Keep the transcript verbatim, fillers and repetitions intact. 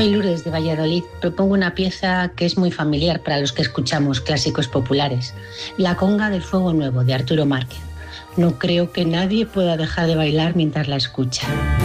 Soy Lourdes de Valladolid. Propongo una pieza que es muy familiar para los que escuchamos clásicos populares. La conga del fuego nuevo de Arturo Márquez. No creo que nadie pueda dejar de bailar mientras la escucha.